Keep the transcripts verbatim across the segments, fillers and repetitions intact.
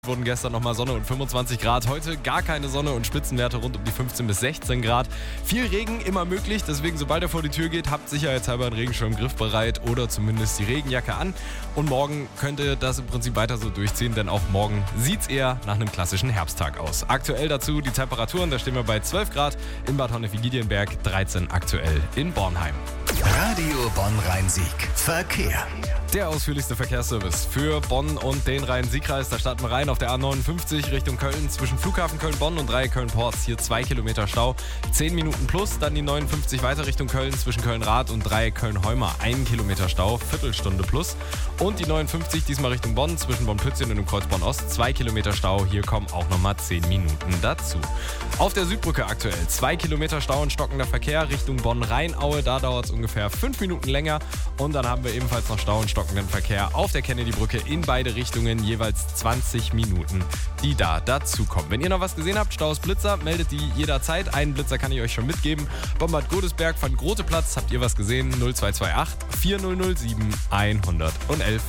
Wurden gestern nochmal Sonne und fünfundzwanzig Grad. Heute gar keine Sonne und Spitzenwerte rund um die fünfzehn bis sechzehn Grad. Viel Regen immer möglich, deswegen sobald er vor die Tür geht, habt sicherheitshalber einen Regenschirm griffbereit oder zumindest die Regenjacke an. Und morgen könnte das im Prinzip weiter so durchziehen, denn auch morgen sieht es eher nach einem klassischen Herbsttag aus. Aktuell dazu die Temperaturen, da stehen wir bei zwölf Grad in Bad Honnef-Igidienberg, dreizehn aktuell in Bornheim. Radio Bonn-Rhein-Sieg. Verkehr. Der ausführlichste Verkehrsservice für Bonn und den Rhein-Sieg-Kreis. Da starten wir rein auf der A neunundfünfzig Richtung Köln zwischen Flughafen Köln-Bonn und Dreieck Köln-Porz. Hier zwei Kilometer Stau, zehn Minuten plus. Dann die neunundfünfzig weiter Richtung Köln zwischen Köln-Rath und Dreieck Köln-Heumer. ein Kilometer Stau, Viertelstunde plus. Und die neunundfünfzig diesmal Richtung Bonn zwischen Bonn-Pützchen und dem Kreuz Bonn-Ost. zwei Kilometer Stau, hier kommen auch nochmal zehn Minuten dazu. Auf der Südbrücke aktuell zwei Kilometer Stau und stockender Verkehr Richtung Bonn-Rheinaue. Da dauert es ungefähr fünf Minuten länger. Und dann haben wir ebenfalls noch Stau und stockenden Verkehr auf der Kennedy-Brücke in beide Richtungen, jeweils zwanzig Minuten, die da dazukommen. Wenn ihr noch was gesehen habt, Staus, Blitzer, meldet die jederzeit. Einen Blitzer kann ich euch schon mitgeben. Bombard Godesberg von Groteplatz, habt ihr was gesehen? null zwei zwei acht, vier null null sieben, eins eins eins.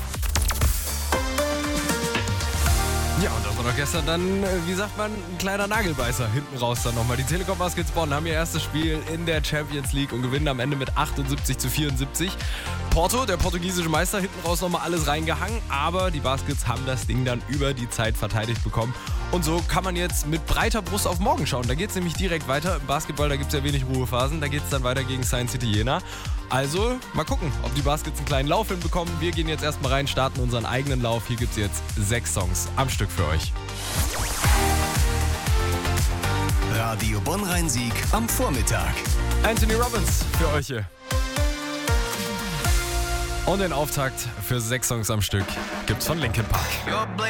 Ja, und das war doch gestern dann, wie sagt man, ein kleiner Nagelbeißer hinten raus dann nochmal. Die Telekom Baskets Bonn haben ihr erstes Spiel in der Champions League und gewinnen am Ende mit achtundsiebzig zu vierundsiebzig. Porto, der portugiesische Meister, hinten raus nochmal alles reingehangen, aber die Baskets haben das Ding dann über die Zeit verteidigt bekommen. Und so kann man jetzt mit breiter Brust auf morgen schauen. Da geht es nämlich direkt weiter. Im Basketball, da gibt es ja wenig Ruhephasen. Da geht es dann weiter gegen Science City Jena. Also mal gucken, ob die Baskets einen kleinen Lauf hinbekommen. Wir gehen jetzt erstmal rein, starten unseren eigenen Lauf. Hier gibt es jetzt sechs Songs am Stück für euch. Radio Bonn-Rhein-Sieg am Vormittag. Anthony Robbins für euch hier. Und den Auftakt für sechs Songs am Stück gibt's von Linkin Park.